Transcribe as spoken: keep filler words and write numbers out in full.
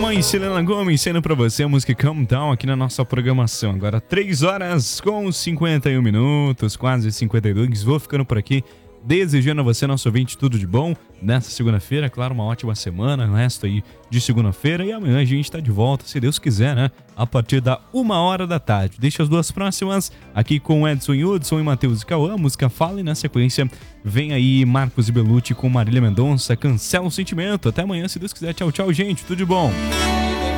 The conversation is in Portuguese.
Boy, Selena Gomez, sendo pra você a música Calm Down aqui na nossa programação. Agora três horas com cinquenta e um minutos, quase cinquenta e dois. Vou ficando por aqui, desejando a você, nosso ouvinte, tudo de bom nessa segunda-feira. Claro, uma ótima semana, o resto aí de segunda-feira. E amanhã a gente tá de volta, se Deus quiser, né? A partir da uma hora da tarde. Deixa as duas próximas aqui com Edson Hudson e Matheus e Cauã. A música Fala, e na sequência vem aí Marcos e Belucci com Marília Mendonça, Cancela o Sentimento. Até amanhã, se Deus quiser. Tchau, tchau, gente. Tudo de bom.